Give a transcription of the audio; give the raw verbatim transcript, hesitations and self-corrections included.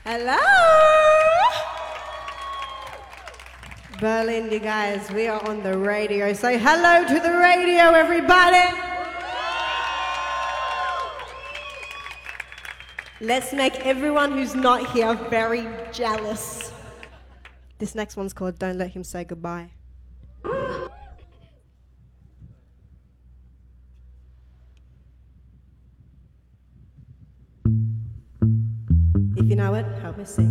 Hello! Berlin, you guys, we are on the radio. Say hello to the radio, everybody! Let's make everyone who's not here very jealous. This next one's called Don't Let Him Say Goodbye. If you know it, help me sing.